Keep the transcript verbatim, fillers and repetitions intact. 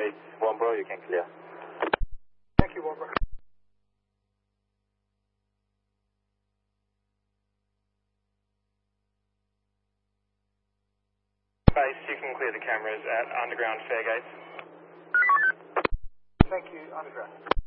eight one Bro, you can clear. Thank you, one Bro. Base, you can clear the cameras at underground Fairgate. Thank you, underground.